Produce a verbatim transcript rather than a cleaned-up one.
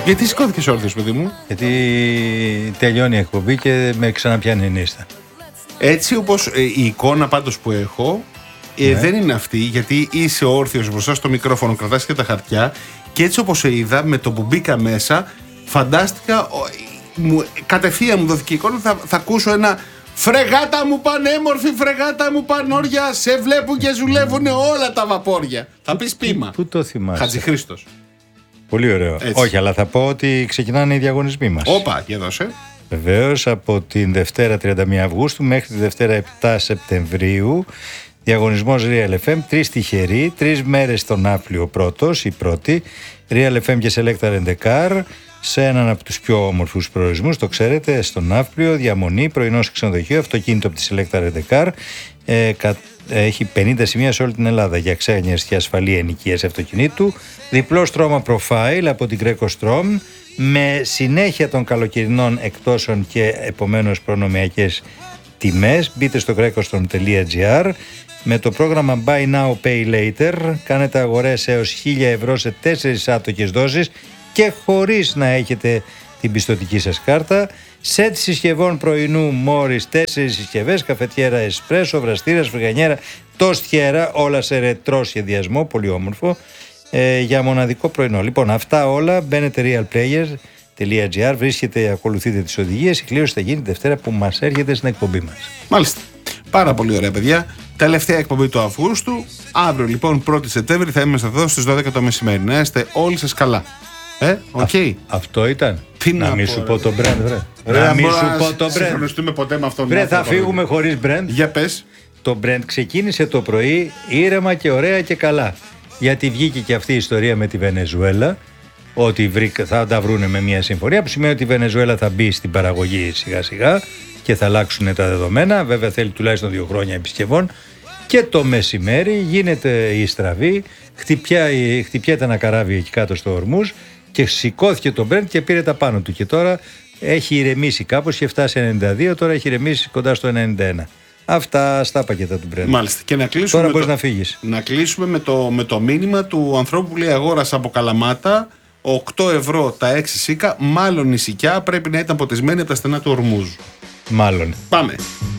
Γιατί σηκώθηκες όρθιος, παιδί μου? Γιατί τελειώνει η εκπομπή και με ξαναπιάνει η νύστα. Έτσι όπως ε, η εικόνα πάντως που έχω ε, ναι. δεν είναι αυτή, γιατί είσαι όρθιος μπροστά στο μικρόφωνο, κρατάς και τα χαρτιά, και έτσι όπως σε είδα με το που μπήκα μέσα, φαντάστηκα, ο, μου, κατευθείαν μου δόθηκε η εικόνα, θα, θα ακούσω ένα «Φρεγάτα μου πανέμορφη, φρεγάτα μου πανόρια, σε βλέπουν και ζουλεύουν όλα τα βαπόρια». Θα πεις ποίημα. Πού το θυμάσαι? Χατζηχρήστος. Πολύ ωραίο. Έτσι. Όχι, αλλά θα πω ότι ξεκινάνε οι διαγωνισμοί μας. Όπα, για δώσε. Βεβαίως, από την Δευτέρα τριάντα μία Αυγούστου μέχρι τη Δευτέρα επτά Σεπτεμβρίου. Διαγωνισμός Real εφ εμ, τρεις τυχεροί, τρεις μέρες στον Ναύπλιο πρώτος, η πρώτη. Real εφ εμ και Selecta Rent a Car, σε έναν από τους πιο όμορφους προορισμούς, το ξέρετε, στον Ναύπλιο, διαμονή, πρωινό σε ξενοδοχείο, αυτοκίνητο από τη Selecta Rent a Car. Ε, κα, έχει πενήντα σημεία σε όλη την Ελλάδα για ξένιες και ασφαλή ενοικίαση αυτοκινήτου. Διπλό στρώμα profile από την Greco Strom, με συνέχεια των καλοκαιρινών εκτόσεων και επομένως προνομιακές τιμές. Μπείτε στο grecostrom τελεία gr. Με το πρόγραμμα Buy Now Pay Later κάνετε αγορές έως χίλια ευρώ σε τέσσερις άτοκες δόσεις και χωρίς να έχετε την πιστωτική σας κάρτα. Σετ συσκευών πρωινού Μόρις, τέσσερις συσκευές, καφετιέρα εσπρέσο, βραστήρας, φρυγανιέρα, τοστιέρα, όλα σε ρετρό σχεδιασμό, πολύ όμορφο, ε, για μοναδικό πρωινό. Λοιπόν, αυτά όλα, μπαίνετε realplayers τελεία gr, βρίσκετε, ακολουθείτε τις οδηγίες. Η κλήρωση θα γίνει τη Δευτέρα που μας έρχεται στην εκπομπή μας. Μάλιστα. Πάρα πολύ ωραία, παιδιά. Τελευταία εκπομπή του Αυγούστου. Αύριο, λοιπόν, πρώτη Σεπτέμβρη, θα είμαστε εδώ στις δώδεκα το μεσημέρι. Να είστε όλοι σας καλά. Ε, οκ. Okay. Αυτό ήταν. Τι να, να μην σου πω το brand, βρε. Ρε, να μην σου πω το brand. Συγχρονιστούμε ποτέ με αυτόν. Βρε, θα φύγουμε χωρίς brand. Για πες. Το brand ξεκίνησε το πρωί ήρεμα και ωραία και καλά. Γιατί βγήκε και αυτή η ιστορία με τη Βενεζουέλα. Ότι θα τα βρούνε με μια συμφωνία, που σημαίνει ότι η Βενεζουέλα θα μπει στην παραγωγή σιγά σιγά και θα αλλάξουν τα δεδομένα. Βέβαια θέλει τουλάχιστον δύο χρόνια επισκευών. Και το μεσημέρι γίνεται η στραβή, χτυπιέται ένα καράβι εκεί κάτω στο Ορμούζ και σηκώθηκε το Brent και πήρε τα πάνω του. Και τώρα έχει ηρεμήσει κάπως, είχε φτάσει ενενήντα δύο, τώρα έχει ηρεμήσει κοντά στο ενενήντα ένα. Αυτά στα πακέτα του Brent. Μάλιστα. Και να κλείσουμε, τώρα μπορείς το, να φύγεις. Να κλείσουμε με το, με το μήνυμα του ανθρώπου που λέει αγόρασα από Καλαμάτα οκτώ ευρώ τα έξι σίκα, μάλλον η σικιά πρέπει να ήταν ποτισμένη από τα στενά του Ορμούζ. Μάλλον. Πάμε.